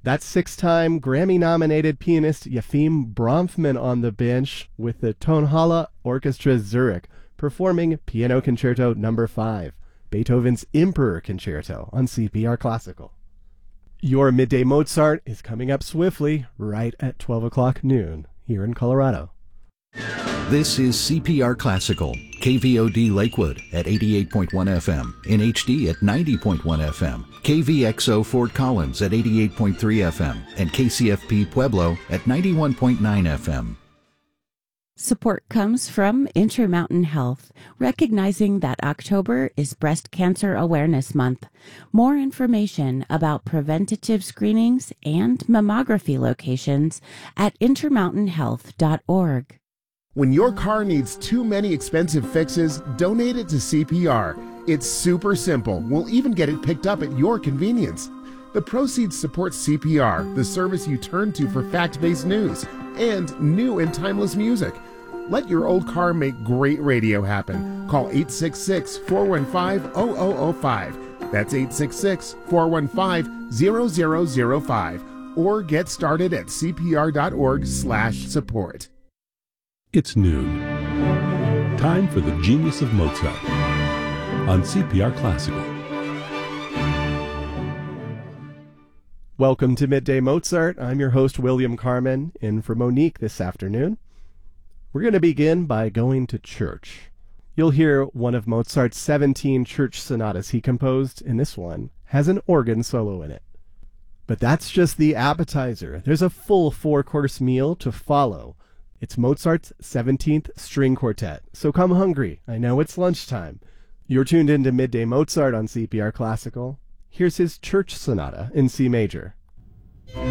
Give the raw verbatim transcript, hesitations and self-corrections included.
That's six-time Grammy-nominated pianist Yefim Bronfman on the bench with the Tonhalle Orchestra Zurich, performing Piano Concerto Number five, Beethoven's Emperor Concerto on C P R Classical. Your Midday Mozart is coming up swiftly, right at twelve o'clock noon, here in Colorado. This is C P R Classical, K V O D Lakewood at eighty-eight point one F M, in H D at ninety point one F M, K V X O Fort Collins at eighty-eight point three F M, and K C F P Pueblo at ninety-one point nine F M. Support comes from Intermountain Health, recognizing that October is Breast Cancer Awareness Month. More information about preventative screenings and mammography locations at intermountain health dot org. When your car needs too many expensive fixes, donate it to C P R. It's super simple. We'll even get it picked up at your convenience. The proceeds support C P R, the service you turn to for fact-based news and new and timeless music. Let your old car make great radio happen. Call eight six six, four one five, zero zero zero five. That's eight six six, four one five, zero zero zero five. Or get started at C P R dot org slash support. It's noon. Time for the Genius of Mozart on C P R Classical. Welcome to Midday Mozart. I'm your host, William Carmen, in for Monique this afternoon. We're going to begin by going to church. You'll hear one of Mozart's seventeen church sonatas he composed, and this one has an organ solo in it. But that's just the appetizer. There's a full four-course meal to follow. It's Mozart's seventeenth String Quartet, so come hungry. I know it's lunchtime. You're tuned into Midday Mozart on C P R Classical. Here's his church sonata in C major.